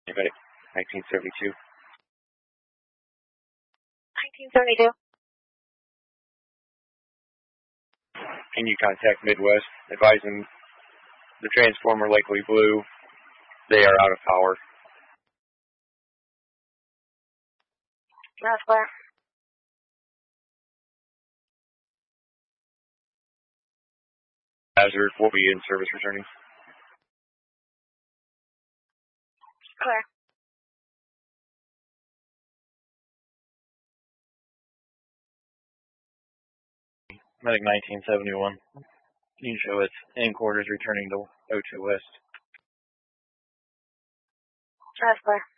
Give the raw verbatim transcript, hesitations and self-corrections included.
Medic nineteen seventy-two. nineteen seventy-two. Can you contact Midwest, advising the transformer likely blew. They are out of power. That's clear. Hazard will be in service returning. Clear. Medic nineteen seventy-one. Can you show its in quarters returning to O two West? That's clear.